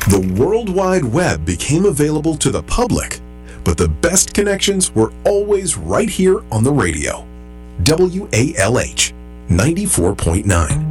The World Wide Web became available to the public, but the best connections were always right here on the radio. WALH 94.9.